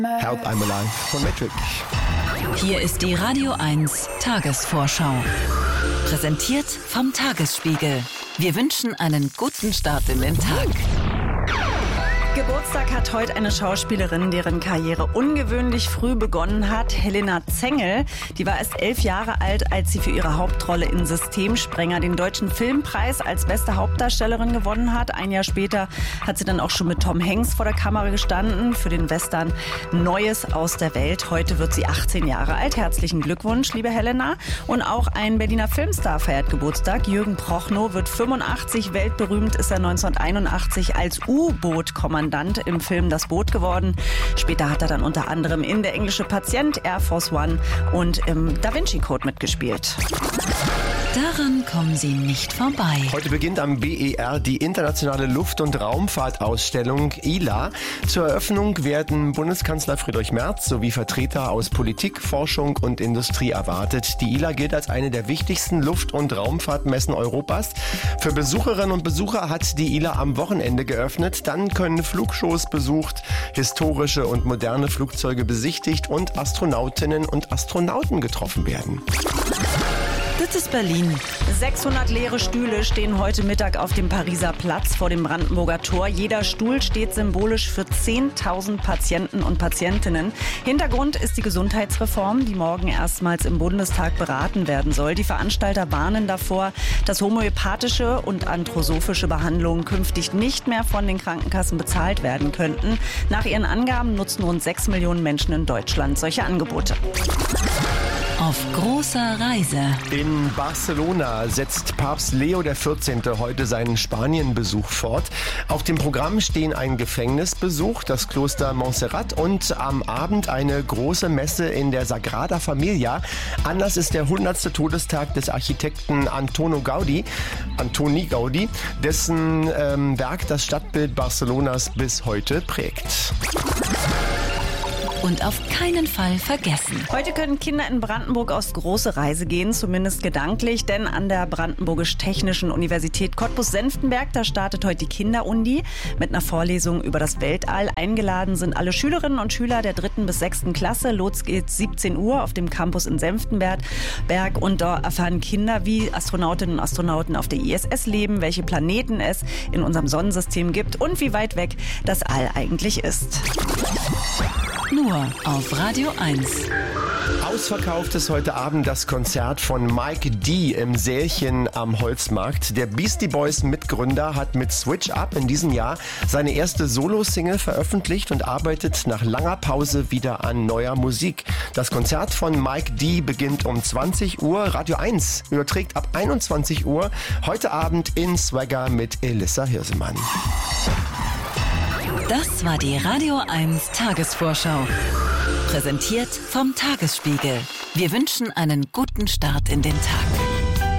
Help I'm Alive von Metric. Hier ist die Radio 1 Tagesvorschau. Präsentiert vom Tagesspiegel. Wir wünschen einen guten Start in den Tag. Geburtstag hat heute eine Schauspielerin, deren Karriere ungewöhnlich früh begonnen hat. Helena Zengel. Die war erst 11 Jahre alt, als sie für ihre Hauptrolle in Systemsprenger den Deutschen Filmpreis als beste Hauptdarstellerin gewonnen hat. Ein Jahr später hat sie dann auch schon mit Tom Hanks vor der Kamera gestanden für den Western Neues aus der Welt. Heute wird sie 18 Jahre alt. Herzlichen Glückwunsch, liebe Helena. Und auch ein Berliner Filmstar feiert Geburtstag. Jürgen Prochnow wird 85. Weltberühmt ist er 1981 als U-Boot-Kommandant im Film Das Boot geworden. Später hat er dann unter anderem in Der englische Patient, Air Force One und im Da Vinci Code mitgespielt. Daran kommen Sie nicht vorbei. Heute beginnt am BER die internationale Luft- und Raumfahrtausstellung ILA. Zur Eröffnung werden Bundeskanzler Friedrich Merz sowie Vertreter aus Politik, Forschung und Industrie erwartet. Die ILA gilt als eine der wichtigsten Luft- und Raumfahrtmessen Europas. Für Besucherinnen und Besucher hat die ILA am Wochenende geöffnet. Dann können Flugshows besucht, historische und moderne Flugzeuge besichtigt und Astronautinnen und Astronauten getroffen werden. Das ist Berlin. 600 leere Stühle stehen heute Mittag auf dem Pariser Platz vor dem Brandenburger Tor. Jeder Stuhl steht symbolisch für 10.000 Patienten und Patientinnen. Hintergrund ist die Gesundheitsreform, die morgen erstmals im Bundestag beraten werden soll. Die Veranstalter warnen davor, dass homöopathische und anthroposophische Behandlungen künftig nicht mehr von den Krankenkassen bezahlt werden könnten. Nach ihren Angaben nutzen rund 6 Millionen Menschen in Deutschland solche Angebote. Auf großer Reise. In Barcelona setzt Papst Leo XIV. Heute seinen Spanienbesuch fort. Auf dem Programm stehen ein Gefängnisbesuch, das Kloster Montserrat und am Abend eine große Messe in der Sagrada Familia. Anlass ist der 100. Todestag des Architekten Antoni Gaudí, dessen Werk das Stadtbild Barcelonas bis heute prägt. Und auf keinen Fall vergessen. Heute können Kinder in Brandenburg auf große Reise gehen, zumindest gedanklich, denn an der Brandenburgisch-Technischen Universität Cottbus-Senftenberg, da startet heute die Kinder-Undi mit einer Vorlesung über das Weltall. Eingeladen sind alle Schülerinnen und Schüler der 3. bis 6. Klasse. Los geht's 17 Uhr auf dem Campus in Senftenberg und da erfahren Kinder, wie Astronautinnen und Astronauten auf der ISS leben, welche Planeten es in unserem Sonnensystem gibt und wie weit weg das All eigentlich ist. Nur auf Radio 1. Ausverkauft ist heute Abend das Konzert von Mike D. im Sälchen am Holzmarkt. Der Beastie Boys Mitgründer hat mit Switch Up in diesem Jahr seine erste Solo-Single veröffentlicht und arbeitet nach langer Pause wieder an neuer Musik. Das Konzert von Mike D. beginnt um 20 Uhr. Radio 1 überträgt ab 21 Uhr heute Abend in Swagger mit Elissa Hirsemann. Das war die Radio 1 Tagesvorschau. Präsentiert vom Tagesspiegel. Wir wünschen einen guten Start in den Tag.